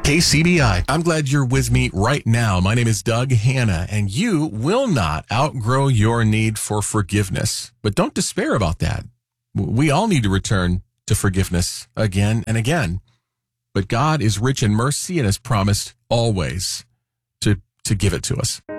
KCBI. I'm glad you're with me right now. My name is Doug Hanna, and you will not outgrow your need for forgiveness. But don't despair about that. We all need to return to forgiveness again and again. But God is rich in mercy and has promised always to give it to us.